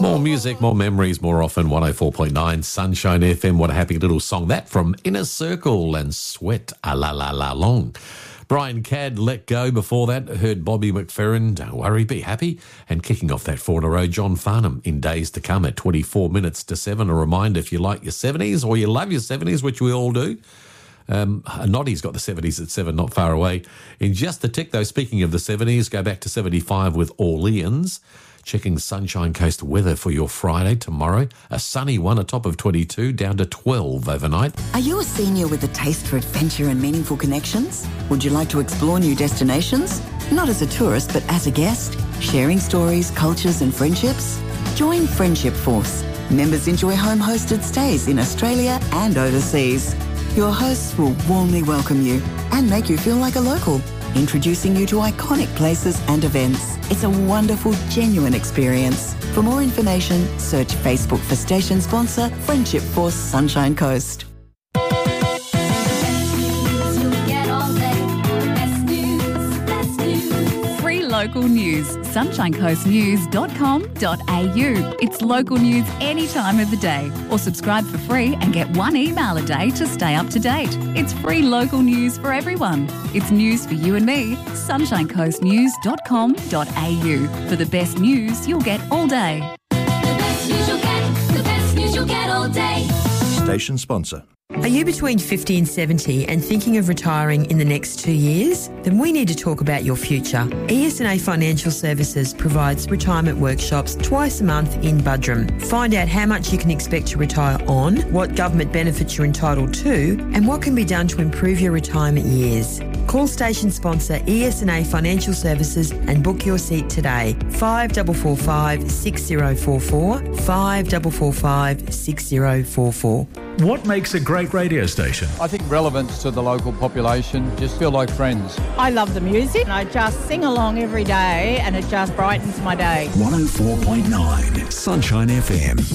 More music, more memories, more often. 104.9 Sunshine FM. What a happy little song. That from Inner Circle and Sweat a la la la long. Brian Cadd, Let Go. Before that, heard Bobby McFerrin, Don't Worry, Be Happy. And kicking off that 4 in a row, John Farnham, In Days to Come at 24 minutes to 7. A reminder, if you like your 70s or you love your 70s, which we all do, Noddy's got the 70s at 7, not far away. In just a tick, though, speaking of the 70s, go back to 75 with Orleans. Checking Sunshine Coast weather for your Friday tomorrow. A sunny one, a top of 22, down to 12 overnight. Are you a senior with a taste for adventure and meaningful connections? Would you like to explore new destinations? Not as a tourist, but as a guest? Sharing stories, cultures and friendships? Join Friendship Force. Members enjoy home-hosted stays in Australia and overseas. Your hosts will warmly welcome you and make you feel like a local, introducing you to iconic places and events. It's a wonderful, genuine experience. For more information, search Facebook for station sponsor Friendship Force Sunshine Coast. Free local news. SunshineCoastNews.com.au. It's local news any time of the day. Or subscribe for free and get 1 email a day to stay up to date. It's free local news for everyone. It's news for you and me. SunshineCoastNews.com.au. For the best news you'll get all day. The best news you'll get all day. Station sponsor. Are you between 50 and 70 and thinking of retiring in the next 2 years? Then we need to talk about your future. ES&A Financial Services provides retirement workshops twice a month in Buderim. Find out how much you can expect to retire on, what government benefits you're entitled to, and what can be done to improve your retirement years. Call station sponsor ES&A Financial Services and book your seat today. 5445 6044, 5445 6044. What makes a great radio station? I think relevance to the local population, just feel like friends. I love the music. I just sing along every day and it just brightens my day. 104.9 Sunshine FM.